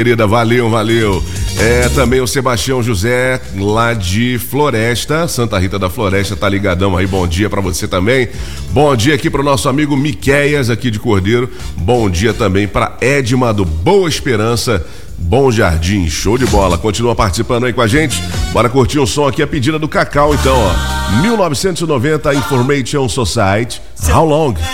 Querida, valeu. Também o Sebastião José, lá de Floresta, Santa Rita da Floresta, tá ligadão aí, bom dia pra você também. Bom dia aqui pro nosso amigo Miqueias, aqui de Cordeiro. Bom dia também pra Edma do Boa Esperança, Bom Jardim, show de bola. Continua participando aí com a gente. Bora curtir um som aqui, a pedida do Cacau, então, ó. 1990 Information Society, How Long?